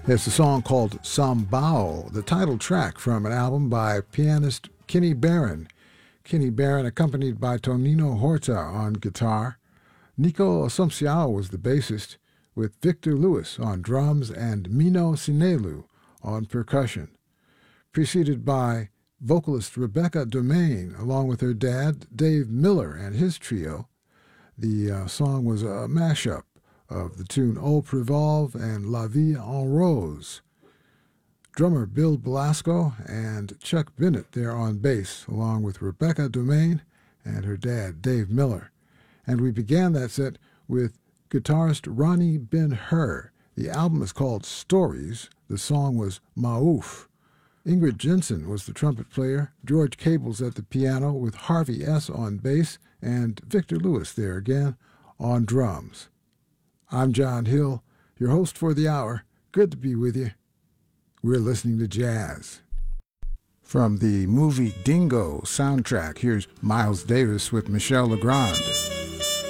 It's a song called Sambao, the title track from an album by pianist Kenny Barron. Kenny Barron accompanied by Tonino Horta on guitar. Nico Assumpção was the bassist, with Victor Lewis on drums and Mino Sinelu on percussion. Preceded by vocalist Rebecca Domain, along with her dad, Dave Miller, and his trio. The song was a mashup of the tune Au Prévolve and La Vie en Rose. Drummer Bill Belasco and Chuck Bennett there on bass, along with Rebecca Domain and her dad, Dave Miller. And we began that set with guitarist Ronnie Ben-Hur. The album is called Stories. The song was Maouf. Ingrid Jensen was the trumpet player, George Cables at the piano with Harvey S. on bass, and Victor Lewis there again on drums. I'm John Hill, your host for the hour. Good to be with you. We're listening to jazz. From the movie Dingo soundtrack, here's Miles Davis with Michel Legrand.